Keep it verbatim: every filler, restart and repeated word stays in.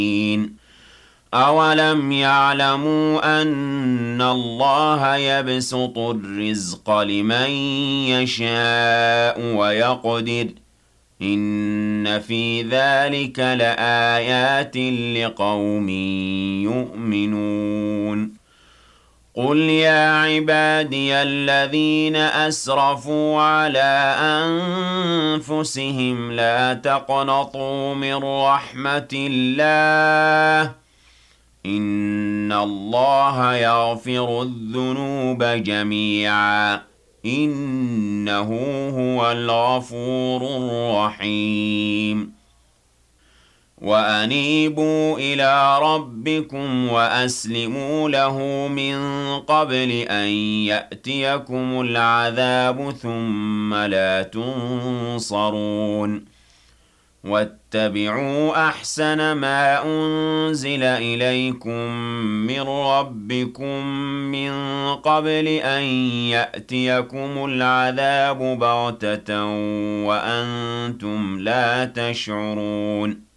أَوَلَمْ يَعْلَمُوا أَنَّ اللَّهَ يَبْسُطُ الرِّزْقَ لِمَن يَشَاءُ وَيَقْدِرُ ۚ إِنَّ فِي ذَٰلِكَ لَآيَاتٍ لِّقَوْمٍ يُؤْمِنُونَ قُلْ يَا عِبَادِيَ الَّذِينَ أَسْرَفُوا عَلَىٰ أَنفُسِهِمْ لَا تَقْنَطُوا مِن رَّحْمَةِ اللَّهِ ۚ إِنَّ اللَّهَ يَغْفِرُ الذُّنُوبَ جَمِيعًا ۚ إِنَّهُ هُوَ الْغَفُورُ الرَّحِيمُ وَأَنِيبُوا إِلَىٰ رَبِّكُمْ وَأَسْلِمُوا لَهُ مِن قَبْلِ أَن يَأْتِيَكُمُ الْعَذَابُ ثُمَّ لَا تُنصَرُونَ وَاتَّبِعُوا أَحْسَنَ مَا أُنزِلَ إِلَيْكُم مِّن رَّبِّكُم مِّن قَبْلِ أَن يَأْتِيَكُمُ الْعَذَابُ بَغْتَةً وَأَنتُمْ لَا تَشْعُرُونَ